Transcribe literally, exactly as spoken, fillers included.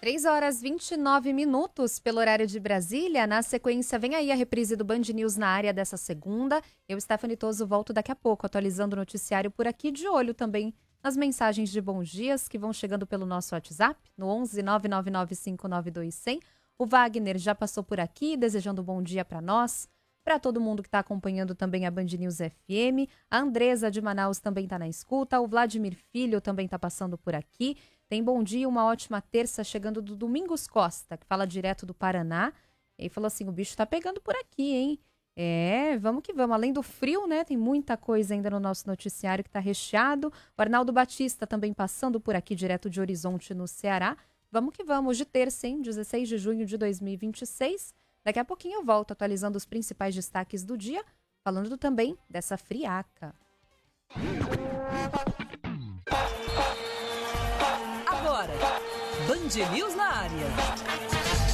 três horas e vinte e nove minutos pelo horário de Brasília. Na sequência, vem aí a reprise do Band News na área dessa segunda. Eu, Stephanie Toso, volto daqui a pouco, atualizando o noticiário por aqui, de olho também nas mensagens de bons dias que vão chegando pelo nosso WhatsApp, no onze nove nove nove cinco nove dois zero zero. O Wagner já passou por aqui, desejando um bom dia para nós, para todo mundo que está acompanhando também a Band News F M. A Andresa de Manaus também está na escuta. O Vladimir Filho também está passando por aqui. Tem bom dia, uma ótima terça chegando do Domingos Costa, que fala direto do Paraná. Ele falou assim, o bicho tá pegando por aqui, hein? É, vamos que vamos. Além do frio, né, tem muita coisa ainda no nosso noticiário que tá recheado. O Arnaldo Batista também passando por aqui direto de Horizonte, no Ceará. Vamos que vamos, hoje terça, hein? dezesseis de junho de dois mil e vinte e seis. Daqui a pouquinho eu volto atualizando os principais destaques do dia, falando também dessa friaca. Agora, Band News na área.